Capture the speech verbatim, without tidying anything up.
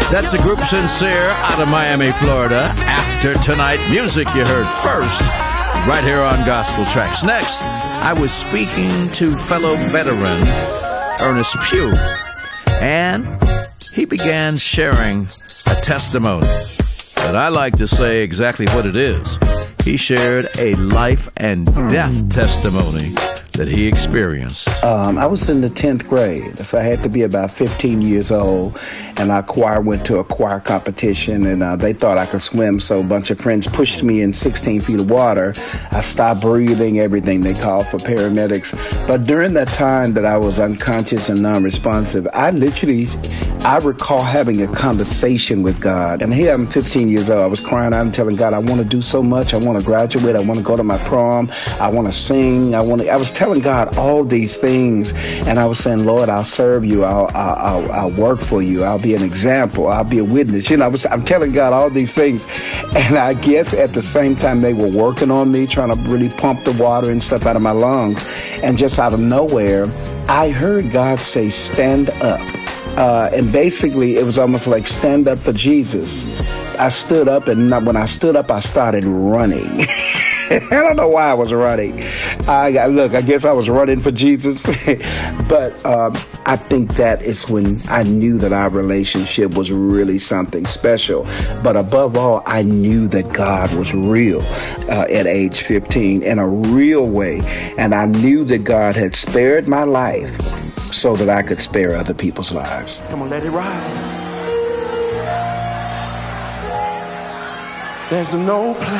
That's the group Sincere out of Miami, Florida. After Tonight, music you heard first, right here on Gospel Tracks. Next, I was speaking to fellow veteran Ernest Pugh, and he began sharing a testimony that I like to say exactly what it is. He shared a life and death testimony that he experienced. Um, I was in the tenth grade, so I had to be about fifteen years old, and our choir went to a choir competition, and uh, they thought I could swim, so a bunch of friends pushed me in sixteen feet of water. I stopped breathing, everything. They called for paramedics. But during that time that I was unconscious and non-responsive, I literally, I recall having a conversation with God. And here I'm fifteen years old. I was crying out and telling God, I want to do so much. I want to graduate. I want to go to my prom. I want to sing. I want to, I was telling God all these things, and I was saying, Lord, I'll serve you. I'll, I'll, I'll, I'll work for you. I'll be an example. I'll be a witness. You know, I was, I'm telling God all these things. And I guess at the same time they were working on me, trying to really pump the water and stuff out of my lungs. And just out of nowhere, I heard God say, stand up. Uh, and basically, it was almost like stand up for Jesus. I stood up, and when I stood up, I started running. I don't know why I was running. I, I look, I guess I was running for Jesus. But um, I think that is when I knew that our relationship was really something special. But above all, I knew that God was real uh, at age fifteen in a real way. And I knew that God had spared my life so that I could spare other people's lives. Come on, let it rise. There's no place.